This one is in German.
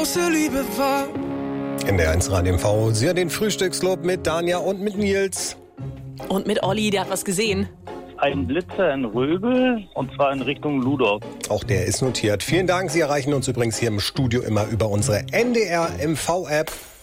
große Liebe war. NDR1 Radio MV, Sie hören den Frühstücksclub mit Danja und mit Nils. Und mit Olli, der hat was gesehen. Ein Blitzer in Röbel, und zwar in Richtung Ludorf. Auch der ist notiert. Vielen Dank. Sie erreichen uns übrigens hier im Studio immer über unsere NDR MV-App.